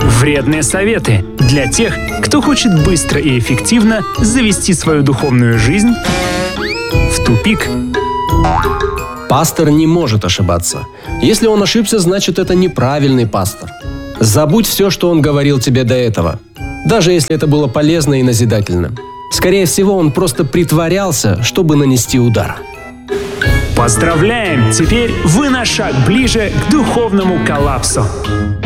Вредные советы для тех, кто хочет быстро и эффективно завести свою духовную жизнь в тупик. Пастор не может ошибаться. Если он ошибся, значит, это неправильный пастор. Забудь все, что он говорил тебе до этого, даже если это было полезно и назидательно. Скорее всего, он просто притворялся, чтобы нанести удар. Поздравляем! Теперь вы на шаг ближе к духовному коллапсу.